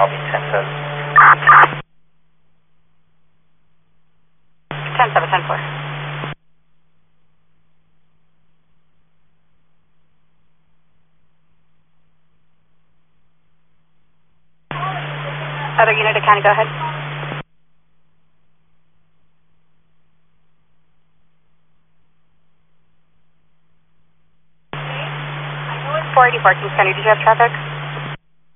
copy 10-7. 10-7, 10-4. Other unit to county, go ahead. 484 Kings County, did you have traffic?